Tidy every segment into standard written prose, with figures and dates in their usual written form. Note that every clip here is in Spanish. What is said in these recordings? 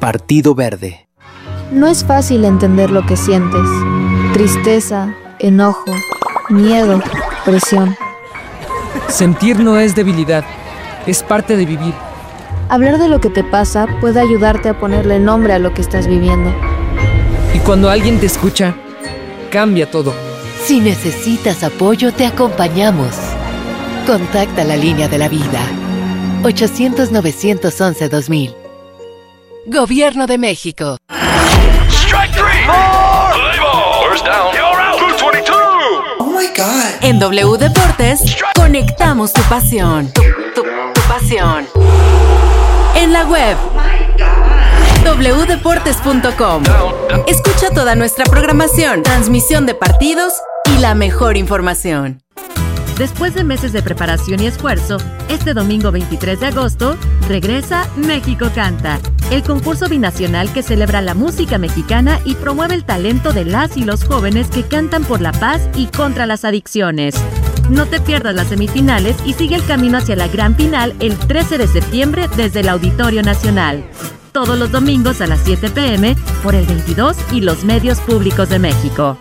Partido Verde. No es fácil entender lo que sientes. Tristeza, enojo, miedo, presión. Sentir no es debilidad, es parte de vivir. Hablar de lo que te pasa puede ayudarte a ponerle nombre a lo que estás viviendo. Y cuando alguien te escucha, cambia todo. Si necesitas apoyo, te acompañamos. Contacta la línea de la vida. 800-911-2000. Gobierno de México. Strike three. First down. You're out. 222. Oh my God. En W Deportes, conectamos tu pasión. Tu pasión. En la web. wdeportes.com. Escucha toda nuestra programación, transmisión de partidos y la mejor información. Después de meses de preparación y esfuerzo, este domingo 23 de agosto, regresa México Canta, el concurso binacional que celebra la música mexicana y promueve el talento de las y los jóvenes que cantan por la paz y contra las adicciones. No te pierdas las semifinales y sigue el camino hacia la gran final el 13 de septiembre desde el Auditorio Nacional. Todos los domingos a las 7 p.m. por el 22 y los medios públicos de México.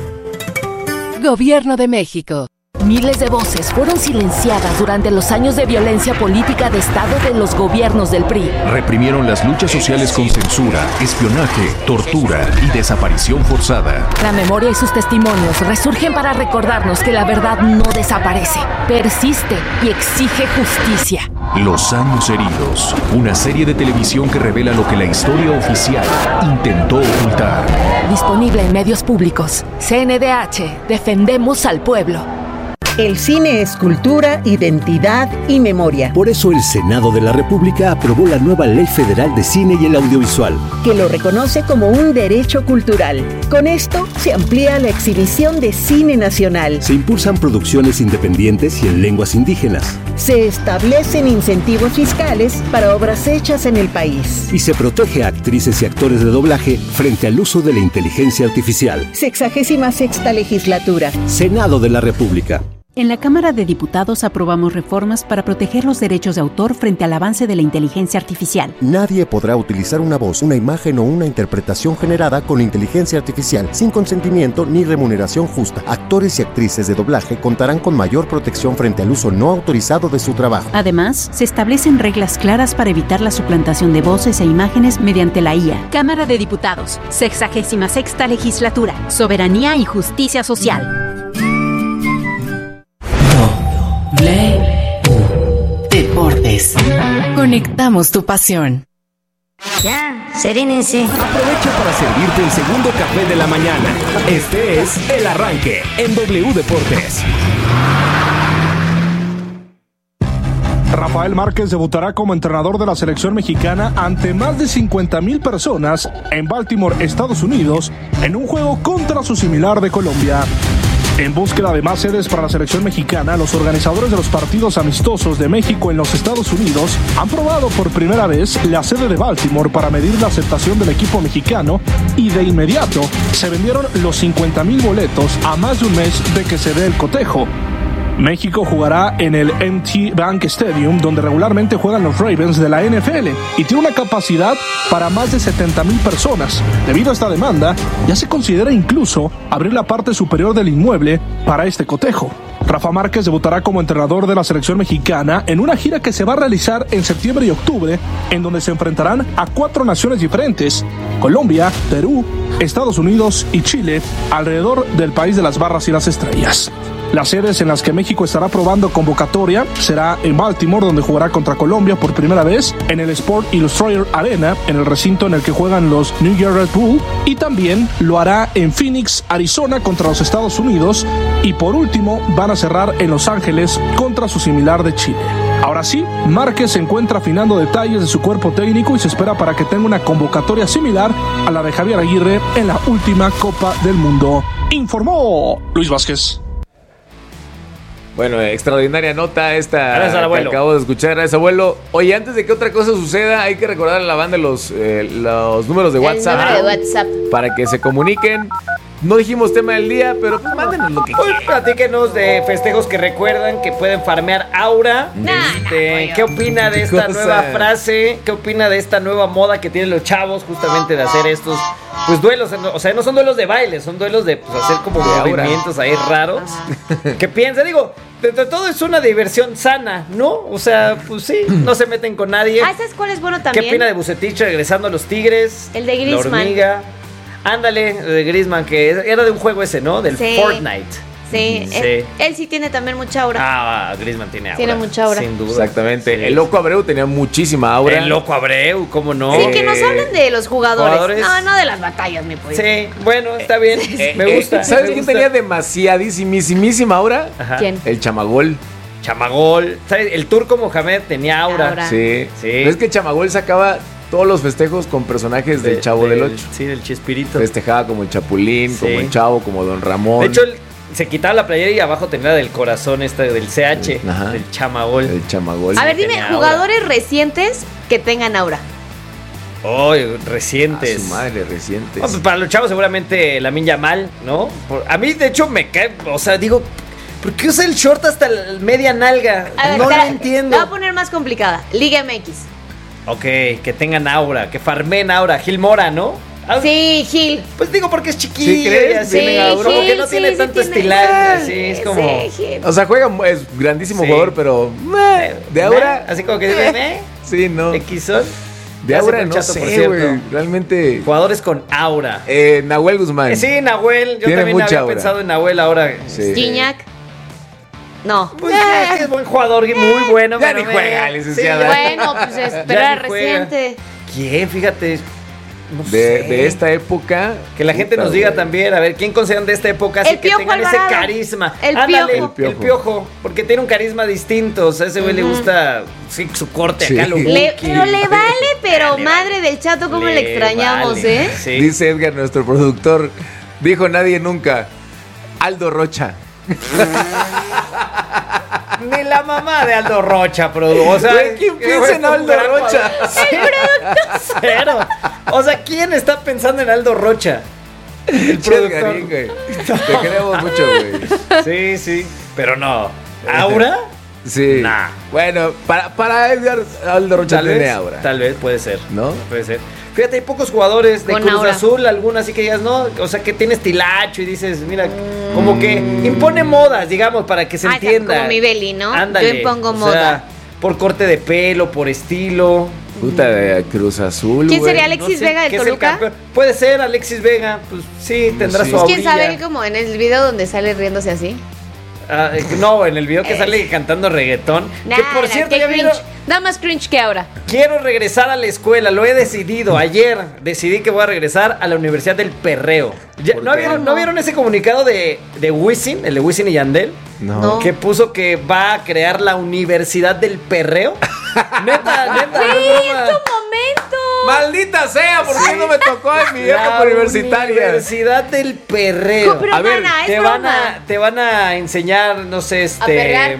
Gobierno de México. Miles de voces fueron silenciadas durante los años de violencia política de Estado de los gobiernos del PRI. Reprimieron las luchas sociales con censura, espionaje, tortura y desaparición forzada. La memoria y sus testimonios resurgen para recordarnos que la verdad no desaparece, persiste y exige justicia. Los años heridos, una serie de televisión que revela lo que la historia oficial intentó ocultar. Disponible en medios públicos. CNDH, defendemos al pueblo. El cine es cultura, identidad y memoria. Por eso el Senado de la República aprobó la nueva Ley Federal de Cine y el Audiovisual, que lo reconoce como un derecho cultural. Con esto se amplía la exhibición de cine nacional. Se impulsan producciones independientes y en lenguas indígenas. Se establecen incentivos fiscales para obras hechas en el país. Y se protege a actrices y actores de doblaje frente al uso de la inteligencia artificial. 66ª legislatura. Senado de la República. En la Cámara de Diputados aprobamos reformas para proteger los derechos de autor frente al avance de la inteligencia artificial. Nadie podrá utilizar una voz, una imagen o una interpretación generada con inteligencia artificial sin consentimiento ni remuneración justa. Actores y actrices de doblaje contarán con mayor protección frente al uso no autorizado de su trabajo. Además, se establecen reglas claras para evitar la suplantación de voces e imágenes mediante la IA. Cámara de Diputados, 66ª legislatura, soberanía y justicia social. Deportes. Conectamos tu pasión. Ya, serénense. Aprovecha para servirte el segundo café de la mañana. Este es El Arranque en W Deportes. Rafael Márquez debutará como entrenador de la selección mexicana ante más de 50,000 personas en Baltimore, Estados Unidos, en un juego contra su similar de Colombia. En búsqueda de más sedes para la selección mexicana, los organizadores de los partidos amistosos de México en los Estados Unidos han probado por primera vez la sede de Baltimore para medir la aceptación del equipo mexicano y de inmediato se vendieron los 50,000 boletos a más de un mes de que se dé el cotejo. México jugará en el MT Bank Stadium, donde regularmente juegan los Ravens de la NFL, y tiene una capacidad para más de 70,000 personas. Debido a esta demanda, ya se considera incluso abrir la parte superior del inmueble para este cotejo. Rafa Márquez debutará como entrenador de la selección mexicana en una gira que se va a realizar en septiembre y octubre, en donde se enfrentarán a 4 naciones diferentes: Colombia, Perú, Estados Unidos y Chile, alrededor del país de las barras y las estrellas. Las sedes en las que México estará probando convocatoria será en Baltimore, donde jugará contra Colombia por primera vez, en el Sport Illustrated Arena, en el recinto en el que juegan los New York Red Bull, y también lo hará en Phoenix, Arizona, contra los Estados Unidos, y por último van a cerrar en Los Ángeles contra su similar de Chile. Ahora sí, Márquez se encuentra afinando detalles de su cuerpo técnico y se espera para que tenga una convocatoria similar a la de Javier Aguirre en la última Copa del Mundo. Informó Luis Vázquez. Bueno, extraordinaria nota esta Gracias, que acabo de escuchar. Gracias, abuelo. Oye, antes de que otra cosa suceda, hay que recordar a la banda los números de WhatsApp. El número de WhatsApp. Para que se comuniquen No dijimos tema del día, pero pues mándenos lo que quieran. Platíquenos de festejos que recuerdan que pueden farmear aura. ¿Qué opina de esta nueva frase? ¿Qué opina de esta nueva moda que tienen los chavos justamente de hacer estos pues duelos? O sea, no son duelos de baile, son duelos de pues, hacer como movimientos ahí raros. ¿Qué piensa? Digo, de todo es una diversión sana, ¿no? O sea, pues sí, no se meten con nadie. ¿Sabes cuál es bueno también? ¿Qué opina de Bucetich regresando a los Tigres? El de Griezmann. La hormiga. Ándale, de Griezmann, que era de un juego ese, ¿no? Del Fortnite. Sí, él sí tiene también mucha aura. Griezmann tiene aura. Tiene mucha aura. Sin duda. Exactamente. Sí. El Loco Abreu tenía muchísima aura. El Loco Abreu, ¿cómo no? Sí, que nos hablen de los jugadores. No de las batallas, mi pollo. Sí, bueno, está bien. Me gusta. ¿Sabes quién tenía demasiadísimísima aura? Ajá. ¿Quién? El Chamagol. ¿Sabes? El turco Mohamed tenía aura. Sí. ¿Ves que Chamagol sacaba todos los festejos con personajes del Chavo del 8? Sí, del Chespirito. Festejaba como el Chapulín, como el Chavo, como Don Ramón. De hecho, se quitaba la playera y abajo tenía del corazón del CH, del Chamagol. El Chamagol. A ver, dime, jugadores recientes que tengan aura. Recientes. A su madre, recientes. Pues para los chavos seguramente Lamine Yamal, ¿no? A mí, de hecho, me cae, o sea, digo, ¿por qué usa el short hasta la media nalga? A ver, no lo entiendo. La voy a poner más complicada. Liga MX. Ok, que tengan aura, que farmen aura. Gil Mora, ¿no? Sí, Gil. Pues digo porque es chiquillo. ¿Sí crees? Sí, como que no tiene tanto estilaje. Sí, es como... O sea, es grandísimo jugador, pero... de aura... Así como que dice, Sí, no. X-Son. De aura no sé, güey. Realmente... Jugadores con aura. Nahuel Guzmán. Sí, Nahuel. Yo también había pensado en Nahuel ahora. Gignac. No. Pues es buen jugador y muy bueno. Ya ni juega, licenciada. Bueno, pues pero era reciente. ¿Quién? Fíjate. No de esta época. Que la gente nos diga también, a ver, ¿quién consideran de esta época así que tengan ese carisma? Ándale, el Piojo. Porque tiene un carisma distinto. O sea, a ese güey le gusta su corte acá, lo pero le vale, pero madre del Chato, cómo le extrañamos, vale. Sí. Dice Edgar, nuestro productor, dijo nadie nunca, Aldo Rocha. Ni la mamá de Aldo Rocha, o sea, ¿quién piensa en Aldo Rocha? Cero. O sea, ¿quién está pensando en Aldo Rocha? El productor. Te queremos mucho, güey. Sí. Pero no. ¿Aura? Sí. Nah. Bueno, para Edgar, Aldo Rocha tiene aura. Tal vez, puede ser. ¿No? Puede ser. Fíjate, hay pocos jugadores de con Cruz aura. Azul, algunos así que digas, no, o sea, que tiene estilacho y dices, mira, como que impone modas, digamos, para que se entienda. Como mi Beli, ¿no? Ándale, yo impongo moda. Sea, por corte de pelo, por estilo. Puta de Cruz Azul, ¿Quién sería Alexis Vega de Toluca? Puede ser Alexis Vega, pues sí, tendrá su aurilla. ¿Quién sabe como en el video donde sale riéndose así? No, en el video que sale cantando reggaetón. Que por cierto, ya vieron. Da más cringe que ahora. Quiero regresar a la escuela, lo he decidido. Ayer decidí que voy a regresar a la Universidad del Perreo. ¿No vieron ese comunicado de Wisin, el de Wisin y Yandel? No. Que puso que va a crear la Universidad del Perreo. Neta, no es tu momento. Maldita sea, ¿por qué no me tocó en mi época universitaria? Universidad del Perreo. Pero, a ver, mana, te van a enseñar, no sé, ¿a perrear?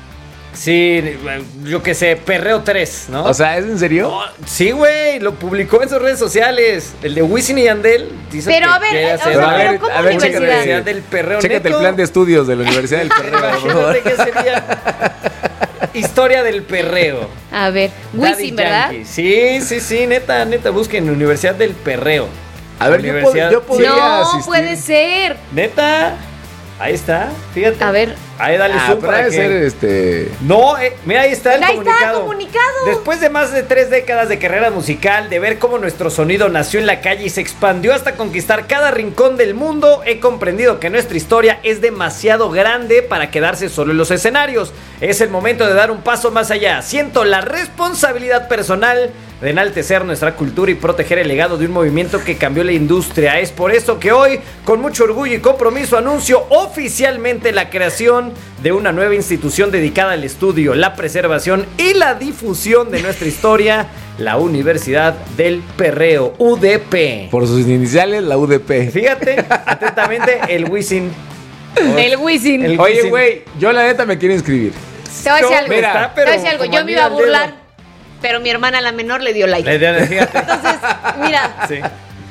Sí, yo qué sé, Perreo 3, ¿no? O sea, ¿es en serio? No, sí, güey, lo publicó en sus redes sociales. El de Wisin y Yandel dice pero que a ver, quiere hacer pero ¿cómo Universidad del Perreo? Chécate el plan de estudios de la Universidad del Perreo. Imagínate qué sería Historia del Perreo. A ver, Wisin, ¿verdad? Sí, neta, busquen Universidad del Perreo. A ver, yo podría asistir. No puede ser. Neta. Ahí está, fíjate. A ver. Ahí dale zoom para que... ser No, mira, ahí está el comunicado. comunicado. Después de más de 3 décadas de carrera musical, de ver cómo nuestro sonido nació en la calle y se expandió hasta conquistar cada rincón del mundo, he comprendido que nuestra historia es demasiado grande para quedarse solo en los escenarios. Es el momento de dar un paso más allá. Siento la responsabilidad personal de enaltecer nuestra cultura y proteger el legado de un movimiento que cambió la industria. Es por eso que hoy, con mucho orgullo y compromiso, anuncio oficialmente la creación de una nueva institución dedicada al estudio, la preservación y la difusión de nuestra historia, la Universidad del Perreo, UDP. Por sus iniciales, la UDP. Fíjate, atentamente, el Wisin. El Wisin. Oye, güey, yo la neta me quiero inscribir. Te voy a decir algo. Mira, te voy a decir algo. Yo me iba a burlar, pero mi hermana la menor le dio like. Fíjate. Entonces, mira. Sí.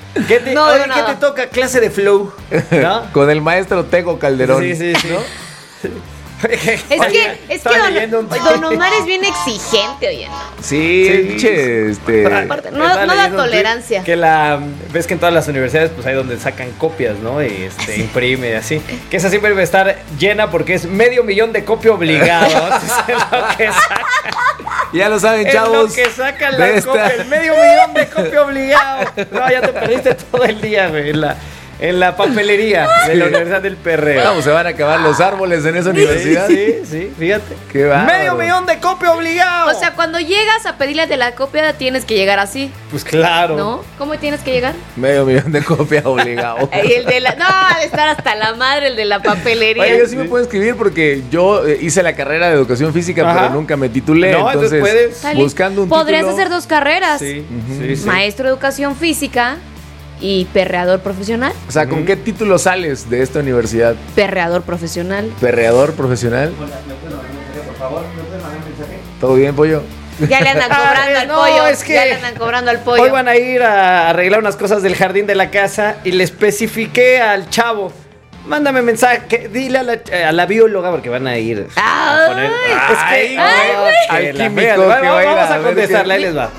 ¿Qué te toca? Clase de flow, ¿no? Con el maestro Tego Calderón. Sí. ¿no? Es que don Omar es bien exigente, oye, ¿no? Sí. Aparte, no da tolerancia. Que ves que en todas las universidades pues hay donde sacan copias, ¿no? Y imprime así. Que esa siempre debe estar llena porque es 500,000 de copia obligado. Es lo que sacan. Ya lo saben, chavos. Es lo que sacan la copia, el 500,000 de copia obligado. No, ya te perdiste todo el día, güey, en la papelería de la Universidad del Perreo. Vamos, se van a acabar los árboles en esa universidad. Sí, fíjate. Qué bárbaro. 500,000 de copia obligado. O sea, cuando llegas a pedirle de la copia, tienes que llegar así. Pues claro. ¿No? ¿Cómo tienes que llegar? 500,000 de copia obligado. El de la... No, de estar hasta la madre, el de la papelería. Oye, yo sí me puedo escribir porque yo hice la carrera de educación física, pero nunca me titulé. No, entonces puedes. Buscando un Podrías título. hacer 2 carreras. Sí. Maestro de educación física y perreador profesional. O sea, ¿con qué título sales de esta universidad? Perreador profesional. ¿Perreador profesional? Por favor, ¿me pueden mandar un mensaje? ¿Todo bien, pollo? Ya le andan cobrando al pollo. Es que ya le andan cobrando al pollo. Hoy van a ir a arreglar unas cosas del jardín de la casa y le especifiqué al chavo. Mándame mensaje, dile a la bióloga porque van a ir a poner. Al químico que va a ir vamos a contestarle, ahí les va.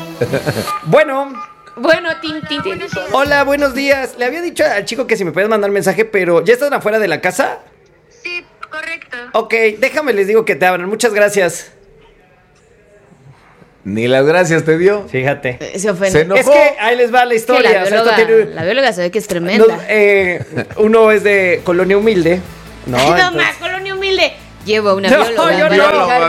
Bueno, tin. Hola, buenos días. Le había dicho al chico que si me puedes mandar mensaje, pero ¿ya están afuera de la casa? Sí, correcto. Ok, déjame les digo que te abran. Muchas gracias. Ni las gracias te dio. Fíjate. Se ofende. Se enojó. Es que ahí les va la historia. La bióloga se ve que es tremenda. Uno es de Colonia Humilde. No, Colonia Humilde. Llevo una bióloga. Yo no.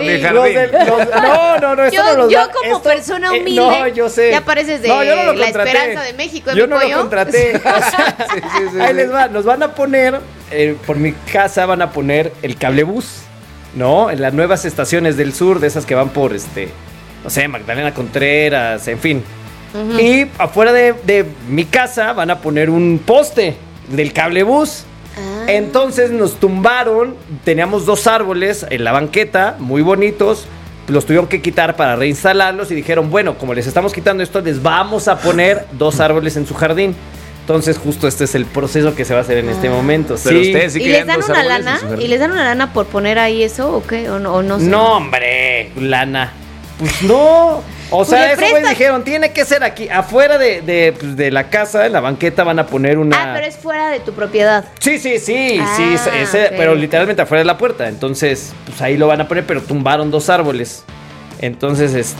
Yo como persona humilde. No, yo sé. Ya pareces de la Esperanza de México. Yo no lo contraté. Ahí les va. Nos van a poner, por mi casa van a poner el cablebús, ¿no? En las nuevas estaciones del sur, de esas que van por, no sé, Magdalena Contreras, en fin. Uh-huh. Y afuera de mi casa van a poner un poste del cablebús. Entonces nos tumbaron, teníamos 2 árboles en la banqueta, muy bonitos, los tuvieron que quitar para reinstalarlos y dijeron, bueno, como les estamos quitando esto, les vamos a poner 2 árboles en su jardín. Entonces justo este es el proceso que se va a hacer en este momento. Pero ustedes sí ¿Y les dan una lana? ¿Y les dan una lana por poner ahí eso o qué? ¿O no sé? No, hombre, lana. Pues no. O sea, eso güey dijeron, tiene que ser aquí, afuera de la casa, en la banqueta van a poner una... pero es fuera de tu propiedad. Sí, okay. Pero literalmente afuera de la puerta. Entonces, pues ahí lo van a poner, pero tumbaron 2 árboles. Entonces,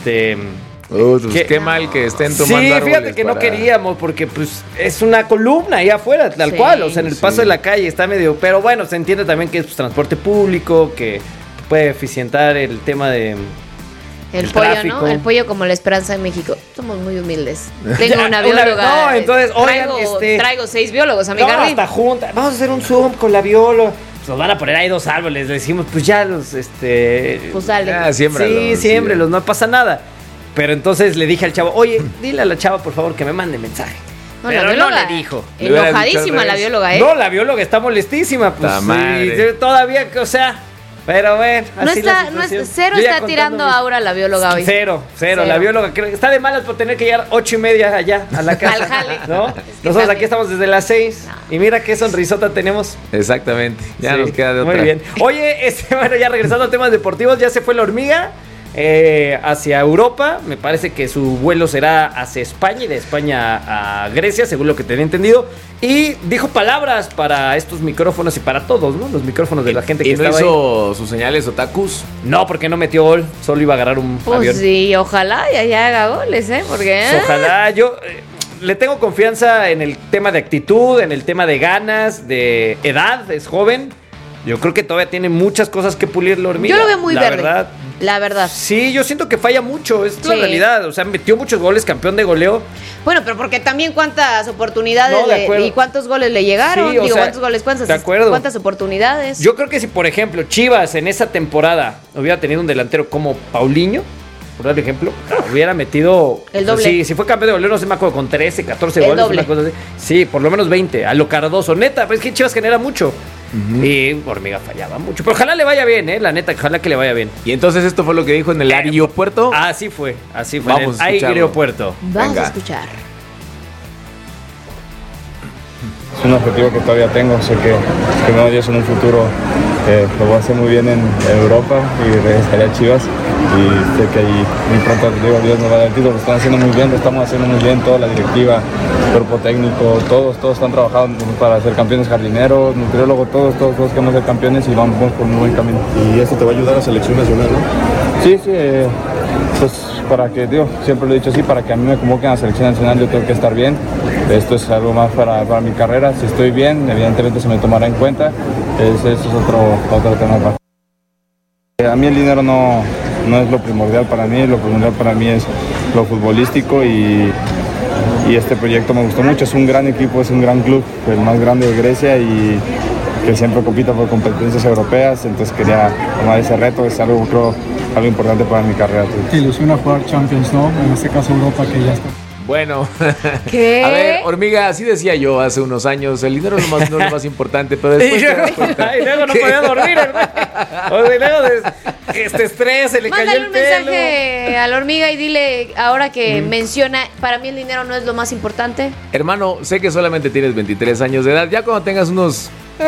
pues qué mal que estén tomando árboles. Sí, fíjate que no queríamos, porque pues es una columna ahí afuera, tal cual, o sea, en el paso de la calle está medio... Pero bueno, se entiende también que es pues, transporte público, que puede eficientar el tema de... El pollo, tráfico. ¿no? El pollo como la Esperanza de México. Somos muy humildes. Tengo una bióloga. No, entonces, oigan, traigo 6 biólogos a mi jardín. Hasta junta. Vamos a hacer un Zoom con la bióloga. Pues nos van a poner ahí 2 árboles. Le decimos, pues ya los, Pues dale. Siémbralos. Sí, siémbralos, no pasa nada. Pero entonces le dije al chavo, oye, dile a la chava, por favor, que me mande mensaje. No, pero la bióloga, no le dijo. Enojadísima la bióloga, No, la bióloga está molestísima. Pues sí, todavía, o sea... Pero bueno, así cero está tirando Aura la bióloga hoy. Cero. La bióloga está de malas por tener que llegar 8:30 allá a la casa. Al jale. ¿No? Nosotros aquí estamos desde las 6. Y mira qué sonrisota tenemos. Exactamente. Ya nos queda de otra. Muy bien. Oye, bueno, ya regresando a temas deportivos, ya se fue la hormiga hacia Europa. Me parece que su vuelo será hacia España y de España a Grecia, según lo que tenía entendido. Y dijo palabras para estos micrófonos y para todos, ¿no? Los micrófonos de la gente que estaba ahí. ¿Y no hizo sus señales otakus? No, porque no metió gol. Solo iba a agarrar un avión. Sí, ojalá ya haga goles, Porque... Ojalá. Yo le tengo confianza en el tema de actitud, en el tema de ganas, de edad. Es joven. Yo creo que todavía tiene muchas cosas que pulir la hormiga. Yo lo veo muy verde. La verdad. Sí, yo siento que falla mucho, es la realidad. O sea, metió muchos goles, campeón de goleo. Bueno, pero porque también cuántas oportunidades y cuántos goles le llegaron. Sí, cuántas oportunidades. Yo creo que si, por ejemplo, Chivas en esa temporada hubiera tenido un delantero como Paulinho, por dar ejemplo, hubiera metido el doble. Sí, si fue campeón de goleo, no sé, me acuerdo, con 13, 14 goles. Doble. Una cosa así. Sí, por lo menos 20. A lo Cardoso, neta, pues es que Chivas genera mucho. Uh-huh. Y Hormiga fallaba mucho. Pero ojalá le vaya bien, la neta, ojalá que le vaya bien. Y entonces esto fue lo que dijo en el aeropuerto. Así fue. Vamos en el aeropuerto. Vamos a escuchar. Es un objetivo que todavía tengo, sé que no, Dios en un futuro lo voy a hacer muy bien en Europa y regresaré a Chivas y sé que ahí muy pronto Dios nos va a dar el título. Lo están haciendo muy bien, lo estamos haciendo muy bien, toda la directiva, cuerpo técnico, todos están trabajando para ser campeones, jardineros, nutriólogos, todos queremos ser campeones y vamos por un buen camino. ¿Y esto te va a ayudar a selección nacional, no? Sí, pues para que, siempre lo he dicho así, para que a mí me convoquen a la selección nacional yo tengo que estar bien. Esto es algo más para mi carrera. Si estoy bien, evidentemente se me tomará en cuenta. Eso es otro tema. A mí el dinero no es lo primordial para mí. Lo primordial para mí es lo futbolístico y este proyecto me gustó mucho. Es un gran equipo, es un gran club, el más grande de Grecia y que siempre compita por competencias europeas. Entonces quería tomar ese reto. Es algo, creo, algo importante para mi carrera. Te ilusiona jugar Champions, ¿no? En este caso Europa, que ya está. Bueno, ¿qué? A ver, Hormiga, así decía yo hace unos años, el dinero no es lo más importante, pero después y luego no podía dormir, hermano. O sea, luego de este estrés, se le cayó el pelo. Mándale un mensaje a la Hormiga y dile, ahora que menciona, para mí el dinero no es lo más importante. Hermano, sé que solamente tienes 23 años de edad, ya cuando tengas unos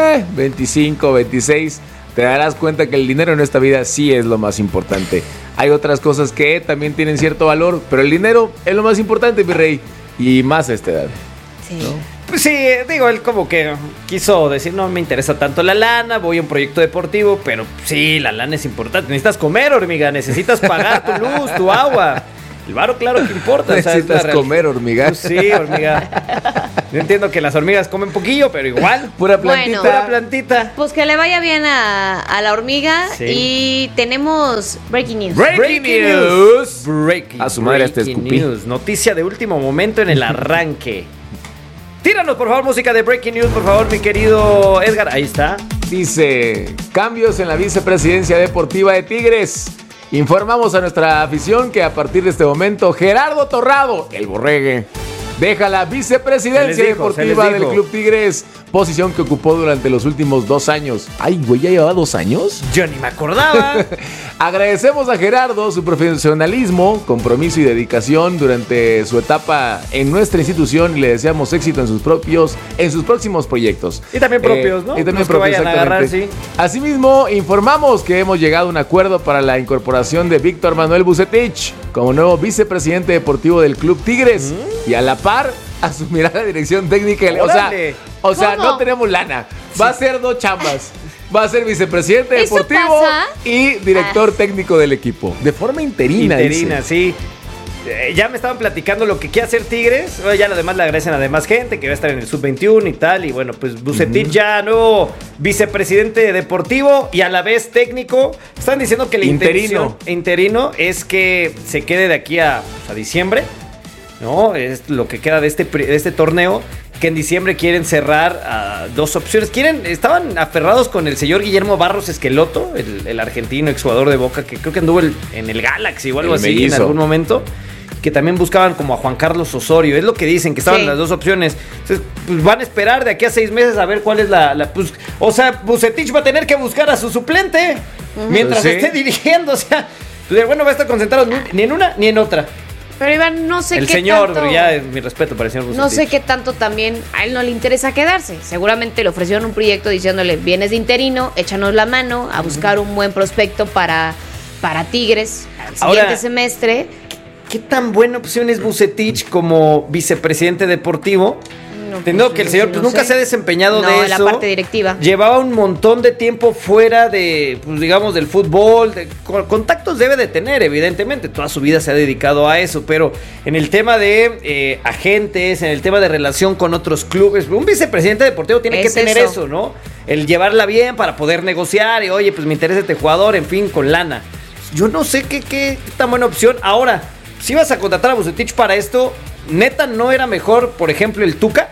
25, 26, te darás cuenta que el dinero en esta vida sí es lo más importante. Hay otras cosas que también tienen cierto valor, pero el dinero es lo más importante, mi rey. Y más a esta edad. Sí. ¿No? Pues sí, digo, él como que quiso decir, no me interesa tanto la lana, voy a un proyecto deportivo, pero sí, la lana es importante. Necesitas comer, Hormiga, necesitas pagar tu luz, tu agua. El varo, claro que importa. Necesitas comer, Hormiga. Pues sí, Hormiga. Yo entiendo que las hormigas comen poquillo, pero igual. Pura plantita. Bueno, pura plantita. Pues que le vaya bien a la Hormiga. Sí. Y tenemos Breaking News. Breaking News. Breaking. A su madre hasta escupí. News. Noticia de último momento en el arranque. Tíranos, por favor, música de Breaking News, por favor, mi querido Edgar. Ahí está. Dice, cambios en la vicepresidencia deportiva de Tigres. Informamos a nuestra afición que a partir de este momento Gerardo Torrado, el Borregue, deja la vicepresidencia deportiva del Club Tigres, posición que ocupó durante los últimos 2 años. Ay, güey, ¿ya llevaba 2 años? Yo ni me acordaba. Agradecemos a Gerardo su profesionalismo, compromiso y dedicación durante su etapa en nuestra institución y le deseamos éxito en sus próximos proyectos. Y también propios, ¿no? Y también los propios, que vayan a agarrar, sí. Asimismo, informamos que hemos llegado a un acuerdo para la incorporación de Víctor Manuel Bucetich como nuevo vicepresidente deportivo del Club Tigres y a la par asumirá la dirección técnica. O sea, no tenemos lana. Va a ser 2 chambas. Va a ser vicepresidente deportivo y director técnico del equipo. De forma interina, dice. Sí. Ya me estaban platicando lo que quiere hacer Tigres. Ya además le agradecen a demás gente que va a estar en el sub-21 y tal. Y bueno, pues Bucetich ya nuevo vicepresidente deportivo y a la vez técnico. Están diciendo que la intención interino es que se quede de aquí a diciembre. ¿No? Es lo que queda de este torneo. Que en diciembre quieren cerrar 2 opciones. Estaban aferrados con el señor Guillermo Barros Esqueloto, el argentino exjugador de Boca, que creo que anduvo en el Galaxy o algo así en algún momento. Que también buscaban como a Juan Carlos Osorio. Es lo que dicen, que estaban las 2 opciones. Entonces, pues van a esperar de aquí a 6 meses a ver cuál es pues, o sea, Bucetich va a tener que buscar a su suplente mientras esté dirigiendo. O sea, pues, bueno, va a estar concentrado ni en una ni en otra. Pero Iván, no sé el qué señor, tanto... ya mi respeto para el señor Bucetich. No sé qué tanto también a él no le interesa quedarse. Seguramente le ofrecieron un proyecto diciéndole, vienes de interino, échanos la mano a buscar un buen prospecto para Tigres al siguiente semestre. ¿Qué tan buena opción es Bucetich como vicepresidente deportivo? No, Entendiendo que el señor nunca se ha desempeñado de eso. la parte directiva. Llevaba un montón de tiempo fuera de, pues, digamos, del fútbol. Contactos debe de tener, evidentemente. Toda su vida se ha dedicado a eso. Pero en el tema de agentes, en el tema de relación con otros clubes, un vicepresidente deportivo tiene que tener eso, ¿no? El llevarla bien para poder negociar. Y oye, pues me interesa este jugador, en fin, con lana. Yo no sé qué tan buena opción. Ahora, si vas a contratar a Bucetich para esto, neta, ¿no era mejor, por ejemplo, el Tuca?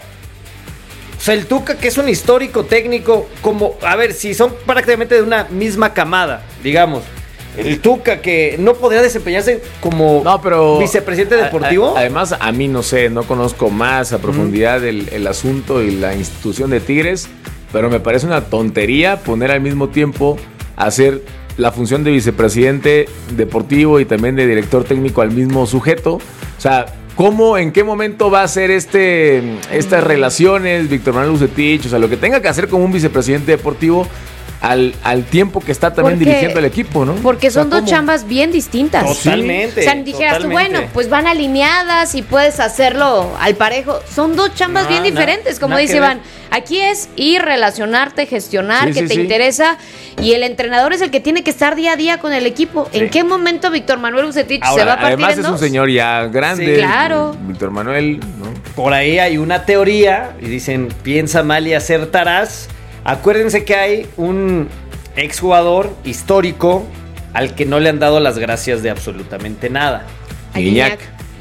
O sea, el Tuca, que es un histórico técnico, como, a ver, si son prácticamente de una misma camada, digamos. El Tuca, que no podría desempeñarse como vicepresidente deportivo. Además, a mí no sé, no conozco más a profundidad el asunto y la institución de Tigres, pero me parece una tontería poner al mismo tiempo a hacer la función de vicepresidente deportivo y también de director técnico al mismo sujeto. O sea, ¿En qué momento va a ser estas relaciones, Víctor Manuel Vucetich? O sea, lo que tenga que hacer como un vicepresidente deportivo al tiempo que está también dirigiendo el equipo, ¿no? Porque son dos chambas bien distintas. Totalmente. O sea, dijeras tú, bueno, pues van alineadas y puedes hacerlo al parejo. Son dos chambas bien diferentes, como dice Iván. Aquí es ir, relacionarte, gestionar, que te interesa, y el entrenador es el que tiene que estar día a día con el equipo. ¿En qué momento Víctor Manuel Vucetich se va a partir en dos? Además es un señor ya grande. Sí, claro. Víctor Manuel, ¿no? Por ahí hay una teoría y dicen, piensa mal y acertarás. Acuérdense que hay un exjugador histórico al que no le han dado las gracias de absolutamente nada. Guiñac.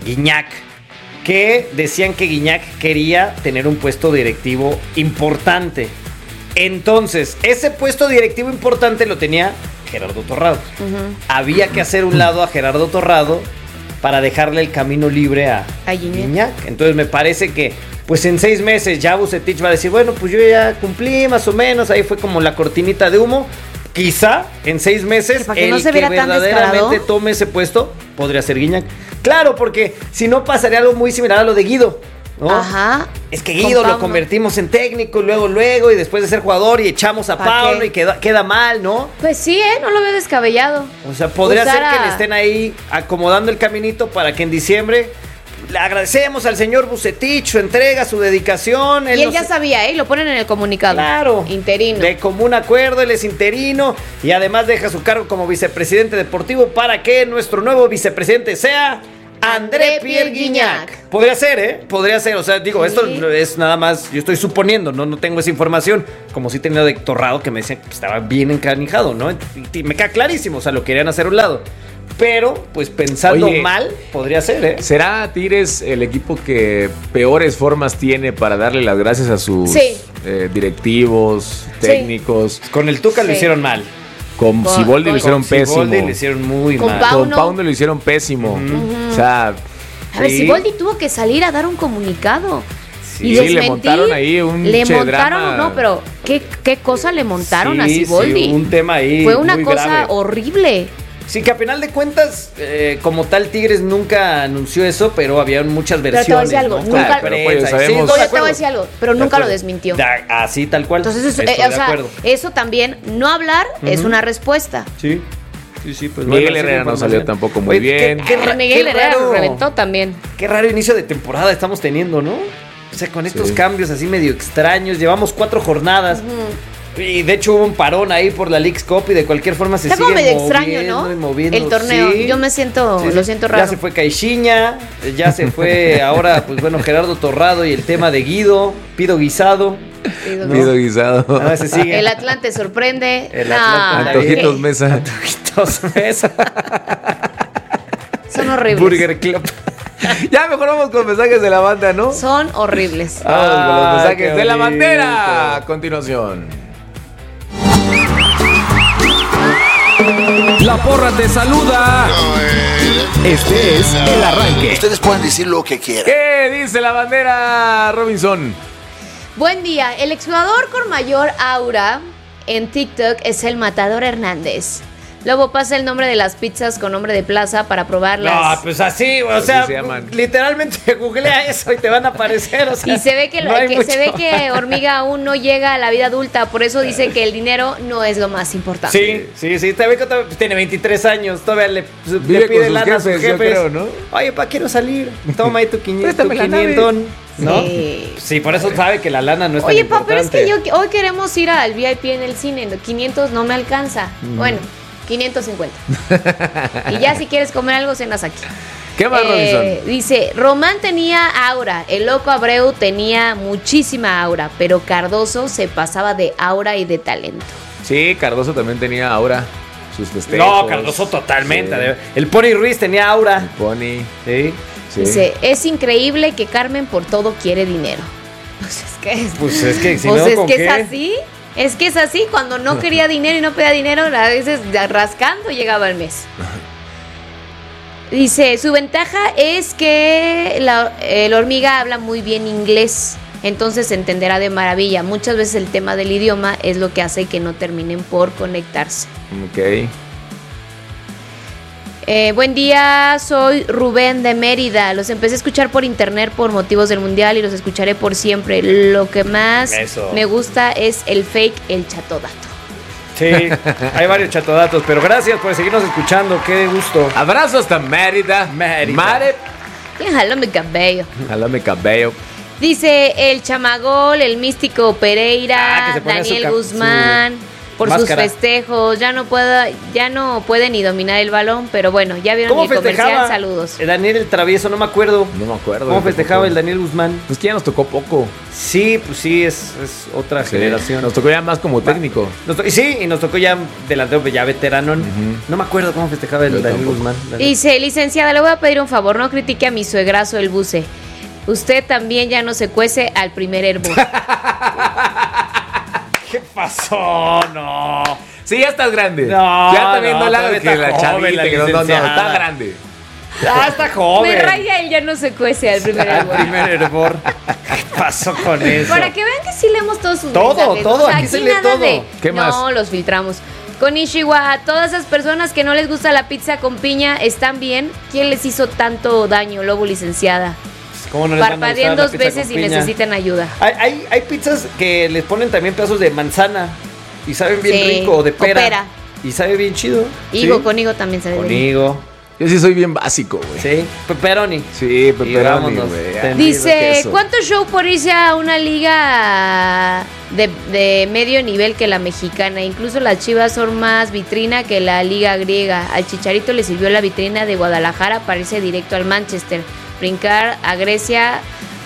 Que decían que Guiñac quería tener un puesto directivo importante. Entonces, ese puesto directivo importante lo tenía Gerardo Torrado. Había que hacer un lado a Gerardo Torrado para dejarle el camino libre a Guiñac. Entonces me parece que pues en 6 meses ya Vucetich va a decir, bueno, pues yo ya cumplí más o menos, ahí fue como la cortinita de humo. Quizá en 6 meses el que verdaderamente tome ese puesto podría ser Guiñac. Claro, porque si no pasaría algo muy similar a lo de Guido, ¿no? Ajá. Es que Guido lo convertimos en técnico y luego y después de ser jugador y echamos a Pauno y queda mal, ¿no? Pues sí, no lo veo descabellado. O sea, podría ser que le estén ahí acomodando el caminito para que en diciembre le agradecemos al señor Vucetich su entrega, su dedicación. Y él ya sabía, lo ponen en el comunicado. Claro. Interino. De común acuerdo, él es interino y además deja su cargo como vicepresidente deportivo para que nuestro nuevo vicepresidente sea André Pierre Guiñac. Podría ser, Podría ser. O sea, digo, esto es nada más, yo estoy suponiendo, no tengo esa información. Como si tenía de Torrado que me decían que estaba bien encanijado, ¿no? Y me queda clarísimo, o sea, lo querían hacer a un lado. Pero, pues pensando mal, podría ser, ¿Será Tigres el equipo que peores formas tiene para darle las gracias a sus directivos, técnicos? Con el Tuca lo hicieron mal. Con Siboldi lo hicieron pésimo. Con Siboldi lo hicieron muy mal. Con Pauno lo hicieron pésimo. O sea, a ver, Siboldi tuvo que salir a dar un comunicado. Y le montaron ahí un drama. No, pero ¿qué cosa le montaron a Siboldi? Un tema ahí. Fue una muy cosa grave. horrible. Sí, que a final de cuentas, como tal, Tigres nunca anunció eso, pero había muchas versiones. Pero te voy a decir algo, nunca, te voy a decir algo, pero nunca lo desmintió. Así, tal cual. Entonces, eso también, no hablar es una respuesta. Sí, pues Miguel Herrera no salió tampoco muy bien. Miguel Herrera lo reventó también. Qué raro inicio de temporada estamos teniendo, ¿no? O sea, con estos cambios así medio extraños, llevamos 4 jornadas. Y de hecho hubo un parón ahí por la Leagues Cup y de cualquier forma se sigue medio extraño, ¿no? Moviendo. El torneo. Sí. Yo me siento, lo siento raro. Ya se fue Caixinha, ya se fue ahora, pues bueno, Gerardo Torrado y el tema de Guido, Pido Guisado. Pido Guisado. Ahora se sigue. El Atlante sorprende. Antojitos Mesa. Son horribles. Burger Club. Ya mejor vamos con mensajes de la banda, ¿no? Son horribles. Vamos con los mensajes de la bandera. A continuación. La porra te saluda. Este es El Arranque. Ustedes pueden decir lo que quieran. ¿Qué dice la bandera, Robinson? Buen día. El exjugador con mayor aura en TikTok es el Matador Hernández. Luego pasa el nombre de las pizzas con nombre de plaza para probarlas. No, pues así, o sea, literalmente googlea eso y te van a aparecer, o sea, y se ve que, se ve que Hormiga aún no llega a la vida adulta, por eso dice que el dinero no es lo más importante. Sí, te ve que tiene 23 años, todavía le pide lana a sus jefes. Creo, ¿no? Oye, quiero salir, toma ahí tu 500, ¿no? Sí, por eso sabe que la lana no es tan importante. Oye, pero es que hoy queremos ir al VIP en el cine, 500 no me alcanza. Bueno, 550. Y ya si quieres comer algo, cenas aquí. ¿Qué más, Robinson? Dice, Román tenía aura, el loco Abreu tenía muchísima aura, pero Cardoso se pasaba de aura y de talento. Sí, Cardoso también tenía aura, sus festejos. No, Cardoso totalmente. Sí. El Pony Ruiz tenía aura. El Pony. Sí. Dice, es increíble que Carmen por todo quiere dinero. Pues es que si pues no, es ¿con que qué? es así. Es que es así, cuando no quería dinero y no pedía dinero, a veces rascando llegaba el mes. Dice, su ventaja es que el Hormiga habla muy bien inglés, entonces se entenderá de maravilla. Muchas veces el tema del idioma es lo que hace que no terminen por conectarse. Ok. Buen día, soy Rubén de Mérida. Los empecé a escuchar por internet por motivos del mundial y los escucharé por siempre. Lo que más me gusta es el fake, el chatodato. Sí, hay varios chatodatos, pero gracias por seguirnos escuchando, qué gusto. Abrazo hasta Mérida. Mare. Jaló mi cabello. Jaló mi cabello. Dice el Chamagol, el Místico Pereira, Daniel Guzmán. Por máscara. Sus festejos, ya no puede ni dominar el balón, pero bueno, ya vieron el comercial, saludos. Daniel el Travieso, no me acuerdo. ¿Cómo festejaba el Daniel Guzmán? Pues que ya nos tocó poco. Sí, pues sí, es otra generación. Nos tocó ya más como técnico. Y nos tocó ya delantero, ya veterano. No me acuerdo cómo festejaba el Daniel Guzmán. Dice, licenciada, le voy a pedir un favor, no critique a mi suegrazo el buce. Usted también ya no se cuece al primer herbo. ¿Qué pasó? No. Sí, ya estás grande. No, ya también no la que la chavita, que no, está grande. Ah, está joven. Me raya él ya no se cuece al primer hervor. ¿Qué pasó con eso? Para que vean que sí leemos todos sus mensajes. Todo, o sea, aquí se lee todo. ¿Qué más? No, los filtramos. Con Ishiwa, todas esas personas que no les gusta la pizza con piña, ¿están bien? ¿Quién les hizo tanto daño, Lobo, licenciada? ¿Cómo no les parpadeen dos veces y necesitan ayuda. Hay pizzas que les ponen también pedazos de manzana y saben bien rico, o de pera. Y sabe bien chido. Higo, con higo también sabe bien. Con higo. Yo sí soy bien básico, güey. Sí, pepperoni. Sí, pepperoni, güey. Dice, ¿cuánto show por irse a una liga de medio nivel que la mexicana? Incluso las Chivas son más vitrina que la liga griega. Al Chicharito le sirvió la vitrina de Guadalajara para irse directo al Manchester. Brincar a Grecia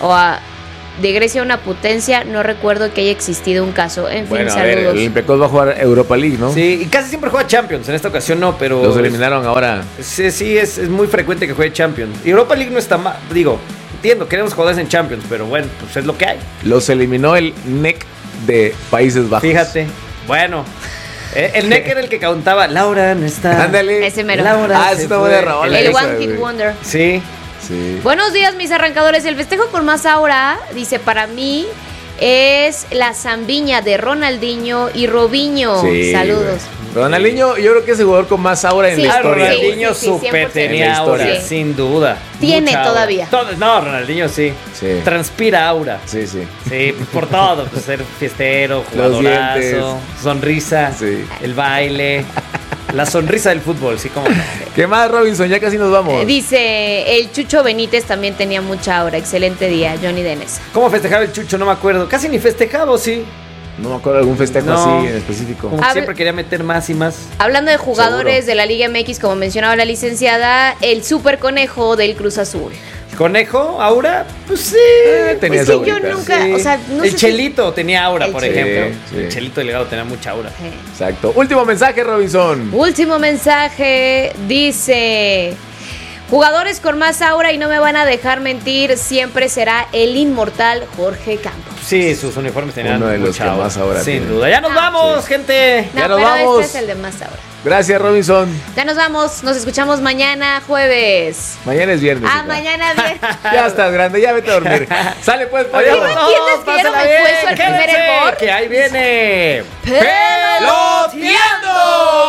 de Grecia a una potencia, no recuerdo que haya existido un caso. En fin, saludos. El Olympiacos va a jugar Europa League, ¿no? Sí, y casi siempre juega Champions, en esta ocasión no, pero... Los eliminaron ahora. Sí, es muy frecuente que juegue Champions. Y Europa League no está mal, entiendo, queremos jugadores en Champions, pero bueno, pues es lo que hay. Los eliminó el NEC de Países Bajos. Fíjate, bueno... El NEC era el que cantaba Laura no está. Ándale. Ese mero. Laura es una buena rola. El One Hit Wonder. Sí. Buenos días, mis arrancadores. El festejo con más aura, dice, para mí es la zambiña de Ronaldinho y Robinho. Saludos. Ronaldinho, yo creo que es el jugador con más aura en la historia. Ronaldinho súper tenía aura, sin duda. Tiene todavía. No, Ronaldinho sí. Transpira aura. Sí. Sí, por todo. Pues ser fiestero, jugadorazo, sonrisa, el baile. La sonrisa del fútbol, sí, como no. ¿Qué más, Robinson? Ya casi nos vamos. Dice, el Chucho Benítez también tenía mucha aura. Excelente día, Johnny Denesa. ¿Cómo festejaba el Chucho? No me acuerdo. Casi ni festejaba, sí. No me acuerdo de algún festejo así en específico. Como siempre quería meter más y más. Hablando de jugadores de la Liga MX, como mencionaba la licenciada, el Super Conejo del Cruz Azul. ¿Conejo? ¿Aura? Pues sí. Tenía pues que yo nunca, o sea, no el sé Chelito tenía aura, por ejemplo. Sí. El Chelito Delgado tenía mucha aura. Exacto. Último mensaje, Robinson. Último mensaje, dice... Jugadores con más aura y no me van a dejar mentir, siempre será el inmortal Jorge Campos. Sí, sus uniformes tenían uno de los mucha que aura. más aura Sin tiene. duda. Ya nos vamos, gente. No, ya nos pero vamos. este es el de más aura. Gracias, Robinson. Ya nos vamos, nos escuchamos mañana jueves. Mañana es viernes. Mañana viernes. Ya estás grande, ya vete a dormir. Sale pues, ¿No entiendes que ya no me cuezo al primer hervor? Que ahí viene ¡Peloteando!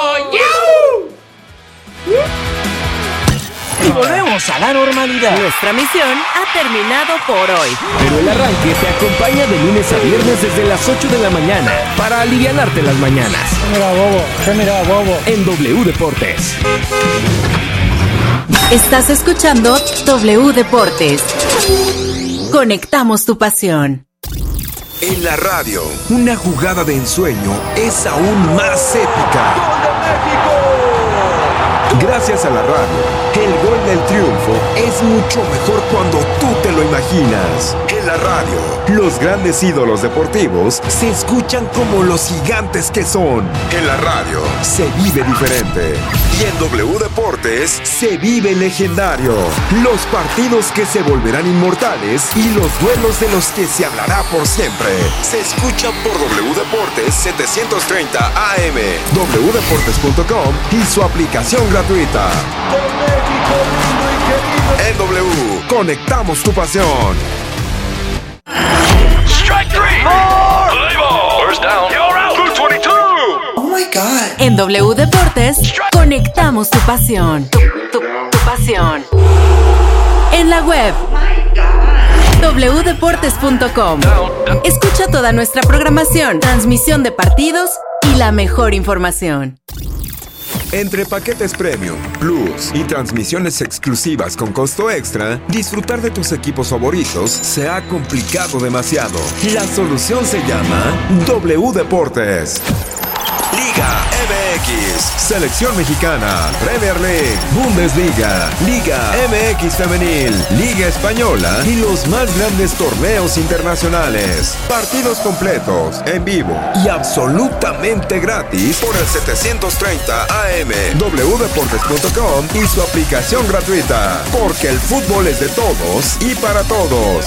Y volvemos a la normalidad. Nuestra misión ha terminado por hoy. Pero el arranque te acompaña de lunes a viernes desde las 8 de la mañana para alivianarte las mañanas. Mira, bobo. En W Deportes. Estás escuchando W Deportes. Conectamos tu pasión. En la radio, una jugada de ensueño es aún más épica. ¡Gol de México! Gracias a la radio, el gol del triunfo es mucho mejor cuando tú te lo imaginas. En la radio, los grandes ídolos deportivos se escuchan como los gigantes que son. En la radio, se vive diferente. Y en W Deportes, se vive legendario. Los partidos que se volverán inmortales y los duelos de los que se hablará por siempre. Se escuchan por W Deportes 730 AM, wdeportes.com y su aplicación gratuita. En W, conectamos tu pasión. Strike three. Play ball. First down. You're out. 222. En W Deportes, conectamos tu pasión. información. En la web wdeportes.com. Escucha toda nuestra programación, transmisión de partidos y la mejor información. Entre paquetes premium, plus y transmisiones exclusivas con costo extra, disfrutar de tus equipos favoritos se ha complicado demasiado. La solución se llama W Deportes. Liga MX, Selección Mexicana, Premier League, Bundesliga, Liga MX Femenil, Liga Española y los más grandes torneos internacionales. Partidos completos, en vivo y absolutamente gratis por el 730 AM, wdeportes.com y su aplicación gratuita. Porque el fútbol es de todos y para todos.